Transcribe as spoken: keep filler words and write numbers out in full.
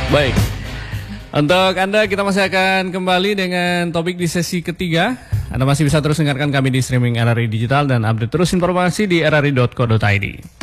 Baik. Untuk Anda kita masih akan kembali dengan topik di sesi ketiga. Anda masih bisa terus dengarkan kami di streaming R R I Digital dan update terus informasi di r r i dot co dot i d.